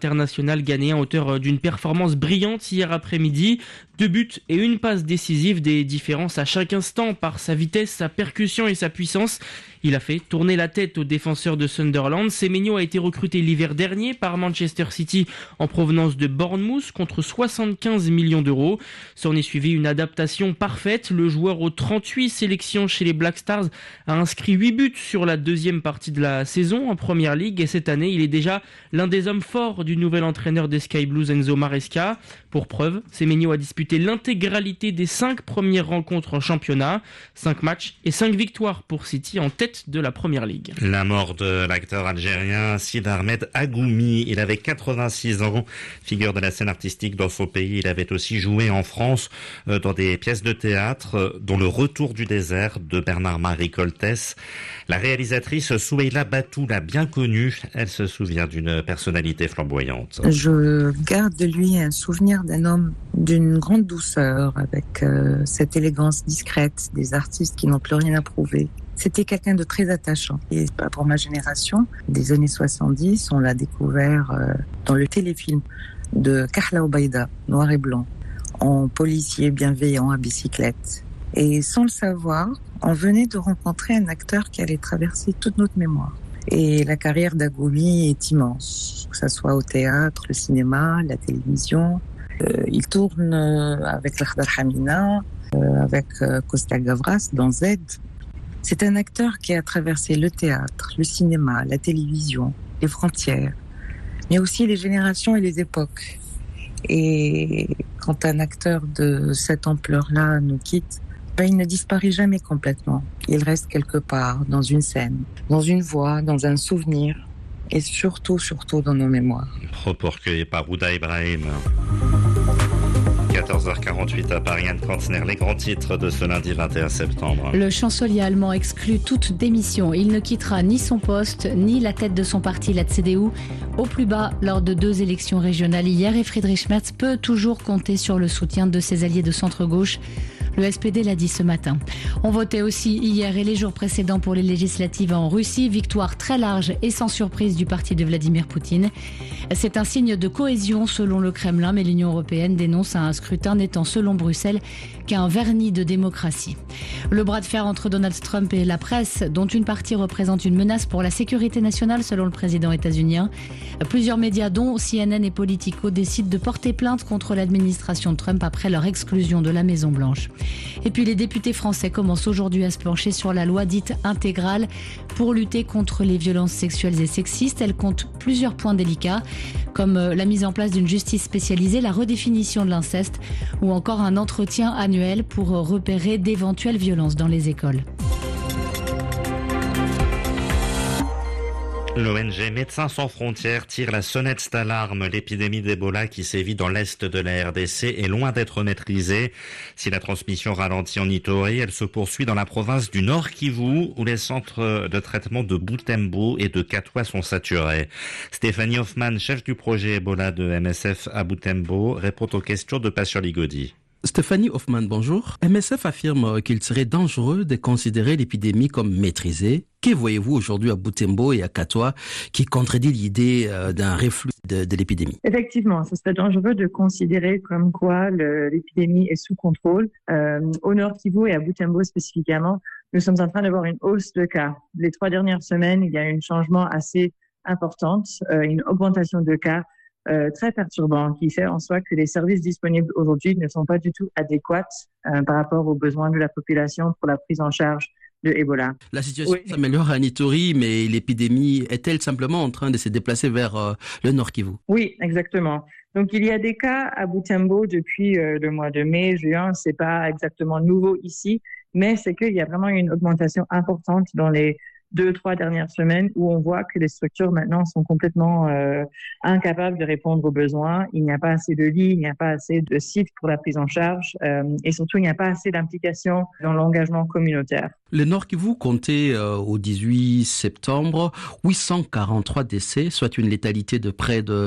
l'international ghanéen, auteur d'une performance brillante hier après-midi. 2 buts et une passe décisive, des différences à chaque instant par sa vitesse, sa percussion et sa puissance. Il a fait tourner la tête aux défenseurs de Sunderland. Semenyo a été recruté l'hiver dernier par Manchester City en provenance de Bournemouth contre 75 millions d'euros. S'en est suivi une adaptation parfaite. Le joueur aux 38 sélections chez les Black Stars a inscrit 8 buts sur la deuxième partie de la saison en Premier League et cette année, il est déjà l'un des hommes forts du nouvel entraîneur des Sky Blues, Enzo Maresca. Pour preuve, Semenyo a disputé l'intégralité des 5 premières rencontres en championnat. 5 matchs et 5 victoires pour City en tête de la Première Ligue. La mort de l'acteur algérien Sid Ahmed Agoumi. Il avait 86 ans, figure de la scène artistique dans son pays. Il avait aussi joué en France dans des pièces de théâtre, dont Le Retour du désert de Bernard-Marie Coltès. La réalisatrice Souheila Batou l'a bien connue. Elle se souvient d'une personnalité flamboyante. Je garde de lui un souvenir d'un homme d'une grande douceur, avec cette élégance discrète des artistes qui n'ont plus rien à prouver. C'était quelqu'un de très attachant. Et pour ma génération, des années 70, on l'a découvert dans le téléfilm de Kahla Obaïda, noir et blanc, en policier bienveillant à bicyclette. Et sans le savoir, on venait de rencontrer un acteur qui allait traverser toute notre mémoire. Et la carrière d'Agoumi est immense, que ce soit au théâtre, le cinéma, la télévision. Il tourne avec l'Akhdar Hamina, avec Costa Gavras dans Z. C'est un acteur qui a traversé le théâtre, le cinéma, la télévision, les frontières, mais aussi les générations et les époques. Et quand un acteur de cette ampleur-là nous quitte, il ne disparaît jamais complètement. Il reste quelque part, dans une scène, dans une voix, dans un souvenir, et surtout dans nos mémoires. Propos recueillis par Ouda Ibrahim. 14h48 à Paris, Anne Kantner, les grands titres de ce lundi 21 septembre. Le chancelier allemand exclut toute démission. Il ne quittera ni son poste, ni la tête de son parti, la CDU, au plus bas lors de 2 élections régionales hier. Et Friedrich Merz peut toujours compter sur le soutien de ses alliés de centre-gauche. Le SPD l'a dit ce matin. On votait aussi hier et les jours précédents pour les législatives en Russie. Victoire très large et sans surprise du parti de Vladimir Poutine. C'est un signe de cohésion selon le Kremlin, mais l'Union européenne dénonce un scrutin n'étant selon Bruxelles qu'un vernis de démocratie. Le bras de fer entre Donald Trump et la presse, dont une partie représente une menace pour la sécurité nationale selon le président états-unien. Plusieurs médias, dont CNN et Politico, décident de porter plainte contre l'administration Trump après leur exclusion de la Maison-Blanche. Et puis les députés français commencent aujourd'hui à se pencher sur la loi dite intégrale pour lutter contre les violences sexuelles et sexistes. Elle compte plusieurs points délicats, comme la mise en place d'une justice spécialisée, la redéfinition de l'inceste ou encore un entretien annuel pour repérer d'éventuelles violences dans les écoles. L'ONG Médecins sans frontières tire la sonnette d'alarme. L'épidémie d'Ebola qui sévit dans l'est de la RDC est loin d'être maîtrisée. Si la transmission ralentit en Ituri, elle se poursuit dans la province du Nord Kivu, où les centres de traitement de Butembo et de Katwa sont saturés. Stéphanie Hoffman, chef du projet Ebola de MSF à Butembo, répond aux questions de Passion Ligodi. Stéphanie Hoffman, bonjour. MSF affirme qu'il serait dangereux de considérer l'épidémie comme maîtrisée. Que voyez-vous aujourd'hui à Butembo et à Katwa qui contredit l'idée d'un reflux de l'épidémie? Effectivement, ce serait dangereux de considérer comme quoi l'épidémie est sous contrôle. Au Nord Kivu et à Butembo spécifiquement, nous sommes en train d'avoir une hausse de cas. Les 3 dernières semaines, il y a eu un changement assez important, une augmentation de cas très perturbant qui fait en soi que les services disponibles aujourd'hui ne sont pas du tout adéquats par rapport aux besoins de la population pour la prise en charge de Ebola. La situation s'améliore à Ituri, mais l'épidémie est-elle simplement en train de se déplacer vers le Nord Kivu? Oui, exactement. Donc il y a des cas à Butembo depuis le mois de mai, juin. C'est pas exactement nouveau ici, mais c'est qu'il y a vraiment une augmentation importante dans les 2-3 dernières semaines où on voit que les structures maintenant sont complètement incapables de répondre aux besoins. Il n'y a pas assez de lits, il n'y a pas assez de sites pour la prise en charge et surtout il n'y a pas assez d'implication dans l'engagement communautaire. Le Nord Kivu comptait au 18 septembre 843 décès, soit une létalité de près de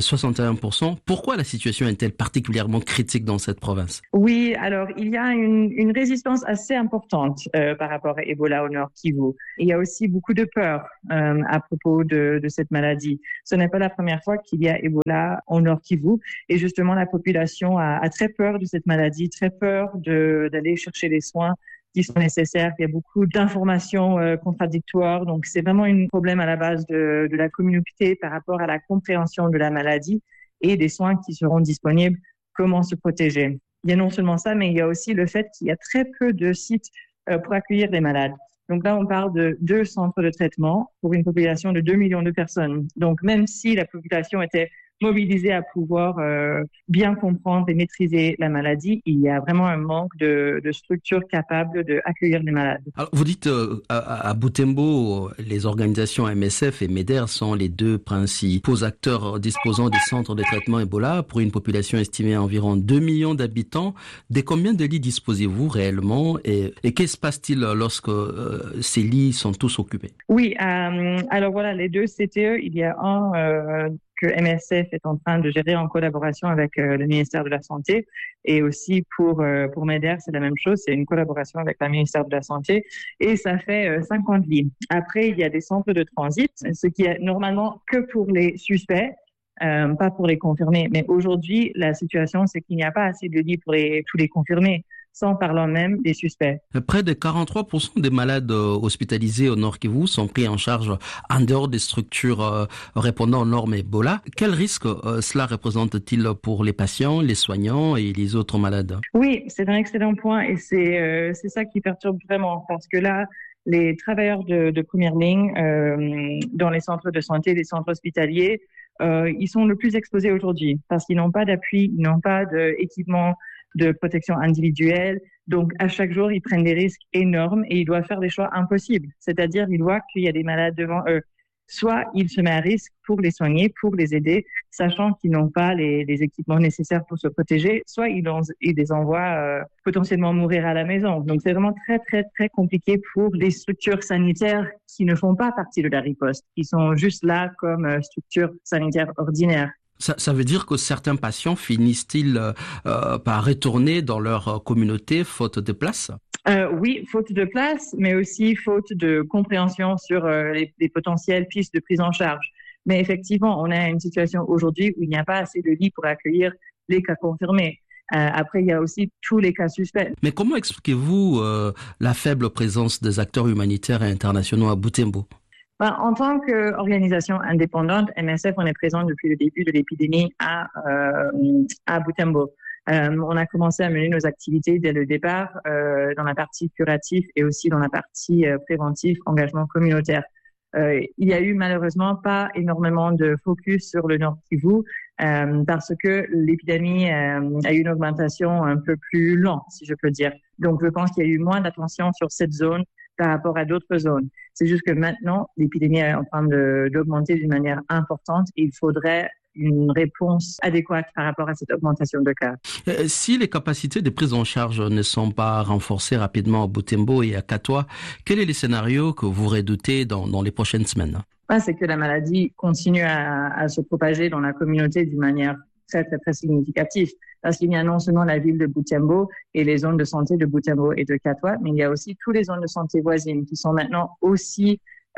61%. Pourquoi la situation est-elle particulièrement critique dans cette province? Oui, alors il y a une résistance assez importante par rapport à Ebola au Nord Kivu. Il y a aussi beaucoup de peur à propos de cette maladie. Ce n'est pas la première fois qu'il y a Ebola au Nord Kivu et justement la population a très peur de cette maladie, très peur d'aller chercher les soins qui sont nécessaires. Il y a beaucoup d'informations contradictoires. Donc, c'est vraiment un problème à la base de la communauté par rapport à la compréhension de la maladie et des soins qui seront disponibles, comment se protéger. Il y a non seulement ça, mais il y a aussi le fait qu'il y a très peu de sites pour accueillir les malades. Donc là, on parle de 2 centres de traitement pour une population de 2 millions de personnes. Donc, même si la population était mobilisés à pouvoir bien comprendre et maîtriser la maladie, il y a vraiment un manque de structures capables d'accueillir les malades. Alors, vous dites à Butembo, les organisations MSF et MEDER sont les 2 principaux acteurs disposant des centres de traitement Ebola pour une population estimée à environ 2 millions d'habitants. De combien de lits disposez-vous réellement et qu'est-ce qui se passe-t-il lorsque ces lits sont tous occupés? Oui, alors voilà, les 2 CTE, il y a un que MSF est en train de gérer en collaboration avec le ministère de la Santé et aussi pour MEDER, c'est la même chose, c'est une collaboration avec le ministère de la Santé et ça fait 50 lits. Après, il y a des centres de transit, ce qui est normalement que pour les suspects, pas pour les confirmés. Mais aujourd'hui, la situation, c'est qu'il n'y a pas assez de lits pour tous les confirmés, sans parlant même des suspects. Près de 43% des malades hospitalisés au Nord Kivu sont pris en charge en dehors des structures répondant aux normes Ebola. Quel risque cela représente-t-il pour les patients, les soignants et les autres malades? Oui, c'est un excellent point et c'est ça qui perturbe vraiment parce que là, les travailleurs de première ligne dans les centres de santé, les centres hospitaliers, ils sont le plus exposés aujourd'hui parce qu'ils n'ont pas d'appui, ils n'ont pas d'équipement de protection individuelle. Donc, à chaque jour, ils prennent des risques énormes et ils doivent faire des choix impossibles. C'est-à-dire, ils voient qu'il y a des malades devant eux. Soit ils se mettent à risque pour les soigner, pour les aider, sachant qu'ils n'ont pas les équipements nécessaires pour se protéger, soit ils les envoient potentiellement mourir à la maison. Donc, c'est vraiment très, très, très compliqué pour les structures sanitaires qui ne font pas partie de la riposte, qui sont juste là comme structures sanitaires ordinaires. Ça veut dire que certains patients finissent-ils par retourner dans leur communauté faute de place? Oui, faute de place, mais aussi faute de compréhension sur les potentielles pistes de prise en charge. Mais effectivement, on a une situation aujourd'hui où il n'y a pas assez de lits pour accueillir les cas confirmés. Après, il y a aussi tous les cas suspects. Mais comment expliquez-vous la faible présence des acteurs humanitaires et internationaux à Butembo? En tant qu'organisation indépendante, MSF, on est présent depuis le début de l'épidémie à Butembo. On a commencé à mener nos activités dès le départ dans la partie curative et aussi dans la partie préventive, engagement communautaire. Il y a eu malheureusement pas énormément de focus sur le Nord Kivu parce que l'épidémie a eu une augmentation un peu plus lente, si je peux dire. Donc, je pense qu'il y a eu moins d'attention sur cette zone par rapport à d'autres zones. C'est juste que maintenant, l'épidémie est en train d'augmenter d'une manière importante et il faudrait une réponse adéquate par rapport à cette augmentation de cas. Si les capacités de prise en charge ne sont pas renforcées rapidement à Butembo et à Katwa, quel est le scénario que vous redoutez dans les prochaines semaines? C'est que la maladie continue à se propager dans la communauté d'une manière très, très, très significative. Parce qu'il y a non seulement la ville de Butembo et les zones de santé de Butembo et de Katwa, mais il y a aussi toutes les zones de santé voisines qui sont maintenant aussi,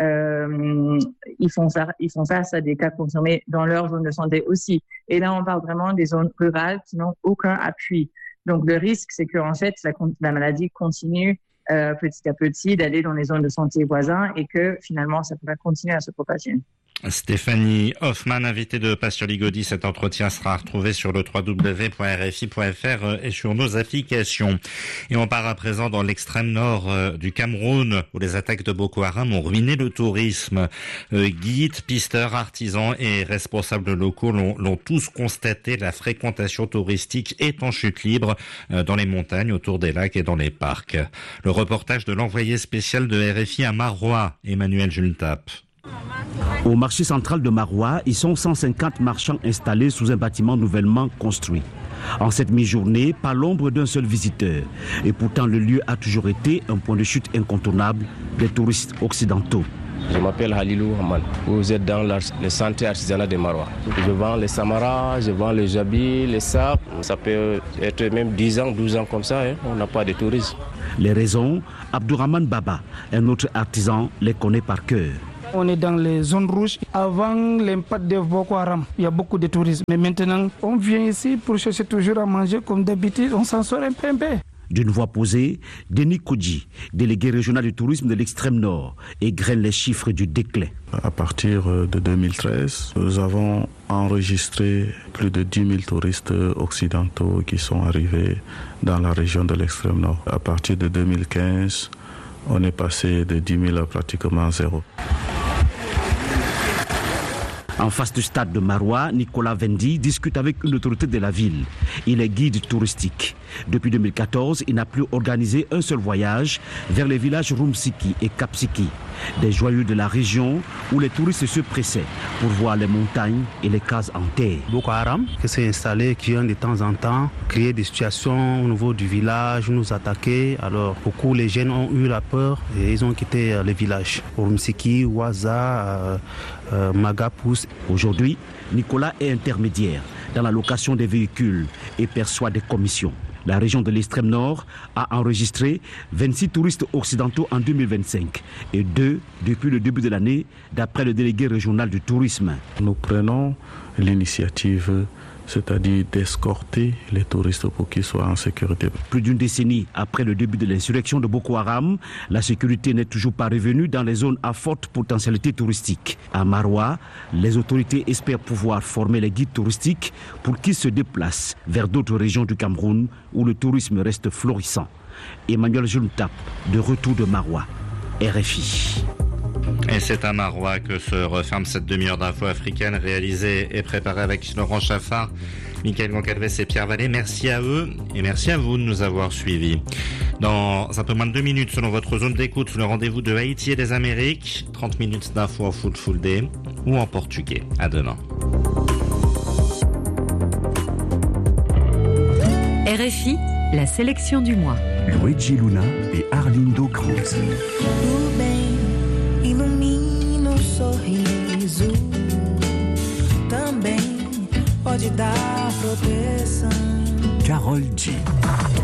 ils font face à des cas confirmés dans leur zone de santé aussi. Et là, on parle vraiment des zones rurales qui n'ont aucun appui. Donc, le risque, c'est qu'en fait, la maladie continue petit à petit d'aller dans les zones de santé voisines et que finalement, ça pourrait continuer à se propager. Stéphanie Hoffman, invitée de Pasteur Ligodi. Cet entretien sera retrouvé sur le www.rfi.fr et sur nos applications. Et on part à présent dans l'extrême nord du Cameroun, où les attaques de Boko Haram ont ruiné le tourisme. Guides, pisteurs, artisans et responsables locaux l'ont tous constaté. La fréquentation touristique est en chute libre dans les montagnes, autour des lacs et dans les parcs. Le reportage de l'envoyé spécial de RFI à Marois, Emmanuel Jultap. Au marché central de Maroua, ils sont 150 marchands installés sous un bâtiment nouvellement construit. En cette mi-journée, pas l'ombre d'un seul visiteur. Et pourtant, le lieu a toujours été un point de chute incontournable des touristes occidentaux. Je m'appelle Halilou Haman. Vous êtes dans le centre artisanal de Maroua. Je vends les samaras, je vends les jabis, les sacs. Ça peut être même 10 ans, 12 ans comme ça. On n'a pas de tourisme. Les raisons, Abdourahman Baba, un autre artisan, les connaît par cœur. On est dans les zones rouges. Avant l'impact de Boko Haram, il y a beaucoup de tourisme. Mais maintenant, on vient ici pour chercher toujours à manger comme d'habitude. On s'en sort un peu. D'une voix posée, Denis Kodji, délégué régional du tourisme de l'extrême nord, égrène les chiffres du déclin. À partir de 2013, nous avons enregistré plus de 10 000 touristes occidentaux qui sont arrivés dans la région de l'extrême nord. À partir de 2015, on est passé de 10 000 à pratiquement zéro. En face du stade de Maroua, Nicolas Vendi discute avec une autorité de la ville. Il est guide touristique. Depuis 2014, il n'a plus organisé un seul voyage vers les villages Rumsiki et Kapsiki, des joyaux de la région où les touristes se pressaient pour voir les montagnes et les cases en terre. Boko Haram qui s'est installé, qui vient de temps en temps créer des situations au niveau du village, nous attaquer. Alors beaucoup les jeunes ont eu la peur et ils ont quitté les villages. Rumsiki, Waza, Magapous. Aujourd'hui, Nicolas est intermédiaire dans la location des véhicules et perçoit des commissions. La région de l'extrême nord a enregistré 26 touristes occidentaux en 2025 et 2 depuis le début de l'année, d'après le délégué régional du tourisme. Nous prenons l'initiative, c'est-à-dire d'escorter les touristes pour qu'ils soient en sécurité. Plus d'une décennie après le début de l'insurrection de Boko Haram, la sécurité n'est toujours pas revenue dans les zones à forte potentialité touristique. À Maroua, les autorités espèrent pouvoir former les guides touristiques pour qu'ils se déplacent vers d'autres régions du Cameroun où le tourisme reste florissant. Emmanuel Juntap, de retour de Maroua, RFI. Et c'est à Maroua que se referme cette demi-heure d'info africaine réalisée et préparée avec Laurent Chaffard, Michael Goncalves et Pierre Vallée. Merci à eux et merci à vous de nous avoir suivis. Dans un peu moins de 2 minutes, selon votre zone d'écoute, le rendez-vous de Haïti et des Amériques. 30 minutes d'info en full day ou en portugais. À demain. RFI, la sélection du mois. Luigi Luna et Arlindo Cruz. Ilumina o sorriso, também pode dar proteção. Carole G.